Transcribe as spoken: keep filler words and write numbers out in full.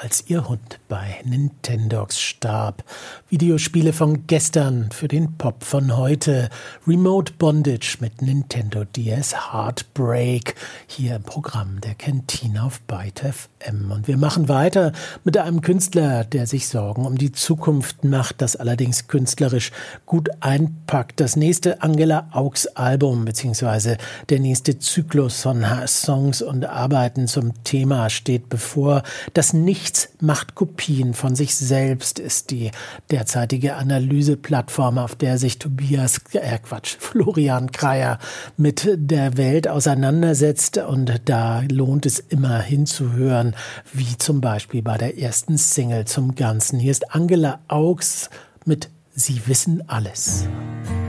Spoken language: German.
als ihr Hund bei Nintendogs starb. Videospiele von gestern für den Pop von heute. Remote Bondage mit Nintendo D S Heartbreak. Hier im Programm der Kantine auf Byte F M. Und wir machen weiter mit einem Künstler, der sich Sorgen um die Zukunft macht, das allerdings künstlerisch gut einpackt. Das nächste Angela Augs Album beziehungsweise der nächste Zyklus von Songs und Arbeiten zum Thema steht bevor. Das Nichts macht Kopien von sich selbst ist die derzeitige Analyseplattform, auf der sich Tobias, äh Quatsch, Florian Kreyer mit der Welt auseinandersetzt. Und da lohnt es immer hinzuhören, wie zum Beispiel bei der ersten Single zum Ganzen. Hier ist Angela Augs mit Sie wissen alles.